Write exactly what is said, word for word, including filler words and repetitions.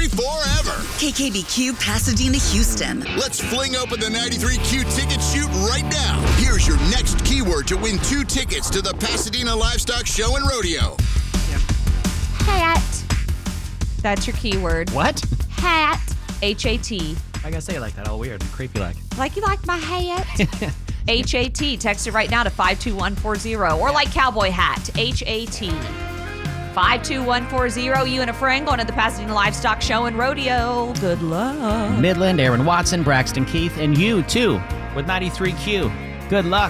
forever. K K B Q Pasadena, Houston. Let's fling open the ninety-three Q ticket chute right now. Here's your next keyword to win two tickets to the Pasadena Livestock Show and Rodeo. Hat. That's your keyword. What? Hat. H A T. I gotta say it like that, all weird and creepy like. Like you like my hat? H A T. Text it right now to five two one four zero. Or like cowboy hat. H A T. five two one four zero. You and a friend going to the Pasadena Livestock Show and Rodeo. Good luck. Midland, Aaron Watson, Braxton Keith, and you too with ninety-three Q. Good luck.